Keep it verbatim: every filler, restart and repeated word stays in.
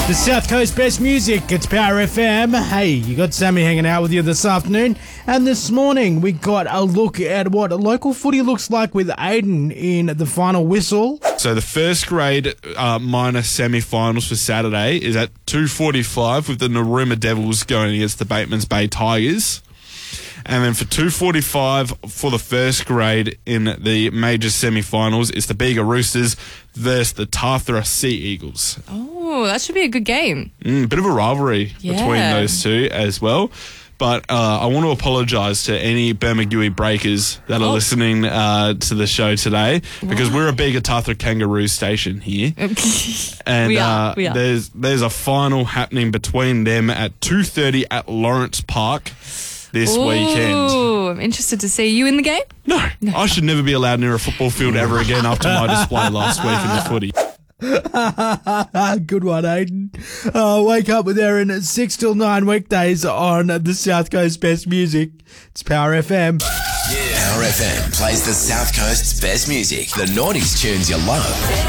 The South Coast Best Music, it's Power F M. Hey, you got Sammy hanging out with you this afternoon. And this morning, we got a look at what local footy looks like with Aiden in the final whistle. So the first grade uh, minor semi-finals for Saturday is at two forty-five with the Narooma Devils going against the Batemans Bay Tigers. And then for two forty-five for the first grade in the major semi-finals, it's the Bega Roosters versus the Tathra Sea Eagles. Oh, that should be a good game. Mm, bit of a rivalry Yeah. between those two as well. But uh, I want to apologise to any Bermagui breakers that are Oh. listening uh, to the show today, because we're a Bega Tathra Kangaroo station here. And We are, uh, we are. there's there's a final happening between them at two thirty at Lawrence Park this weekend. Ooh, I'm interested to see you in the game. No, I should never be allowed near a football field ever again after my display last week in the footy. Good one, Aiden. Uh, wake up with Erin at six till nine weekdays on the South Coast Best Music. It's Power F M. Power F M plays the South Coast's best music. The noughties tunes you love.